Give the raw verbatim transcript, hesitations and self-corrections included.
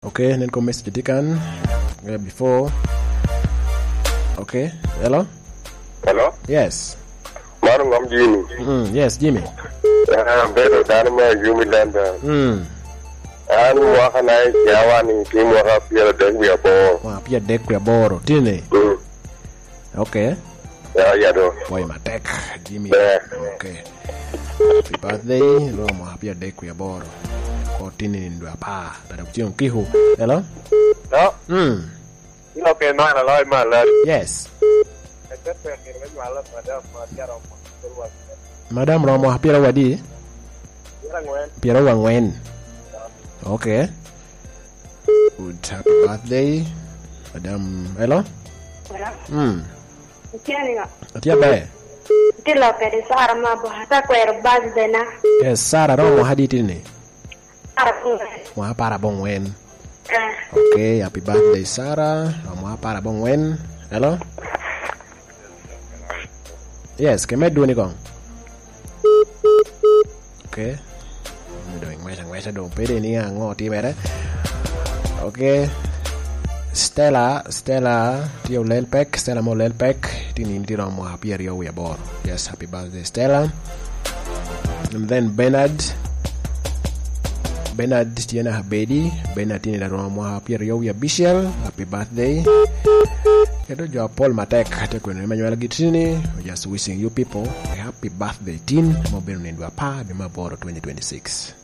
Okay, nen ko message tikan uh, before. Okay, hello? Hello? Yes. Marung am Jimmy. Mm, yes, Jimmy. Ah, beto Dharma Jimmy Landa. Mm. Anu waka na yawani timu waka pia dek ya bo. Wa pia dek ya boro tine. Mm. Okay. Ya ya do. Boy matek Jimmy. Yeah. Okay. Happy birthday. Lo mo pia dek ya boro. Ko tine ndo apa. Tada kution kihu. Hello? No. Mm. Ino ke no na loy ma la. Yes. Eket pe ni le ma la pada ma dia ro ma. Madam Romo pia wadi. Dia ngwen. Pia wangwen. Okay. Good happy birthday. Madam, hello? Hola. Hmm. Tiene nga. Atia ba? Tila pede Sara ma bo hata ko er birthday na. Yes, Sara Romo haditi ni. Sara ko. Wa para bongwen. Eh. Okay, happy birthday Sara. Romo para bongwen. Hello? Yes, kemedu ni kong. Okay. Doing mấy thằng mấy sẽ đồ pede ni ngô ti mẹ đấy. Okay. Stella, Stella, Tio Lelpek, Stella Mo Lelpek, Tini Tiro Mo Happy Rio we abor. Yes, happy birthday Stella. And then Bernard. Bernard Tiana Habedi, Bernard Tini Tiro Mo Happy Rio we Bishel, happy birthday. Kedo jo Paul Matek, Teko Emmanuel Gitrini, just wishing you people a happy birthday tin, mo benu ndwa pa, bima boro twenty twenty-six.